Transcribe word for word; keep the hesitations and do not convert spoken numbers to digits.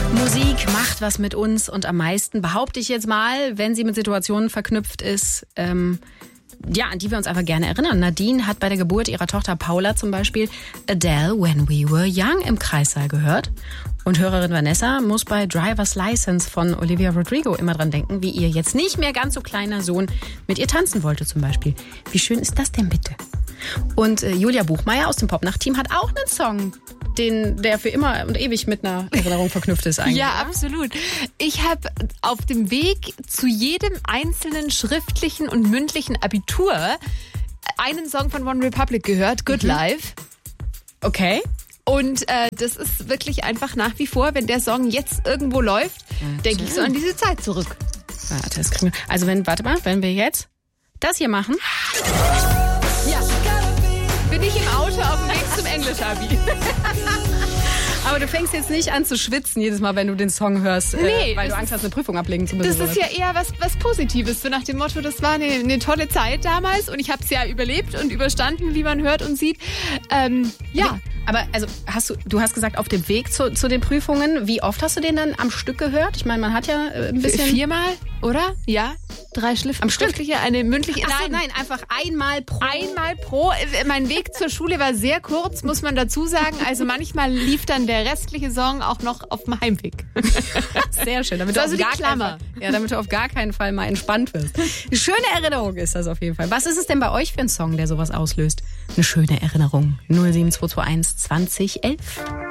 Musik macht was mit uns und am meisten, behaupte ich jetzt mal, wenn sie mit Situationen verknüpft ist, ähm, ja, an die wir uns einfach gerne erinnern. Nadine hat bei der Geburt ihrer Tochter Paula zum Beispiel Adele, When We Were Young im Kreissaal gehört. Und Hörerin Vanessa muss bei Driver's License von Olivia Rodrigo immer dran denken, wie ihr jetzt nicht mehr ganz so kleiner Sohn mit ihr tanzen wollte zum Beispiel. Wie schön ist das denn bitte? Und äh, Julia Buchmeier aus dem Popnacht-Team hat auch einen Song, den, der für immer und ewig mit einer Erinnerung verknüpft ist eigentlich. Ja, absolut. Ich habe auf dem Weg zu jedem einzelnen schriftlichen und mündlichen Abitur einen Song von One Republic gehört, Good mhm. Life. Okay. Und äh, das ist wirklich einfach nach wie vor, wenn der Song jetzt irgendwo läuft, mhm. denke ich so an diese Zeit zurück. Warte, das kriegen wir. Also wenn, warte mal, wenn wir jetzt das hier machen. Ja. Bin ich im Auto auf dem Weg zum Englisch-Abi. Aber du fängst jetzt nicht an zu schwitzen jedes Mal, wenn du den Song hörst, nee, äh, weil du Angst hast, eine Prüfung ablegen zu müssen. Das ist ja eher was, was Positives, so nach dem Motto, das war eine, eine tolle Zeit damals und ich habe es ja überlebt und überstanden, wie man hört und sieht. Ähm, ja. Aber also hast du, du hast gesagt, auf dem Weg zu, zu den Prüfungen, wie oft hast du den dann am Stück gehört? Ich meine, man hat ja ein bisschen... Viermal, oder? Ja. Drei Schliff am Stück? Eine mündliche... Ach so, nein, einfach einmal pro... Einmal pro. Mein Weg zur Schule war sehr kurz, muss man dazu sagen. Also manchmal lief dann der restliche Song auch noch auf dem Heimweg. Sehr schön. Damit das du also auf die gar Klammer. Fall, ja, damit du auf gar keinen Fall mal entspannt wirst. Eine schöne Erinnerung ist das auf jeden Fall. Was ist es denn bei euch für ein Song, der sowas auslöst? Eine schöne Erinnerung. null sieben zwei zwei eins zwanzig elf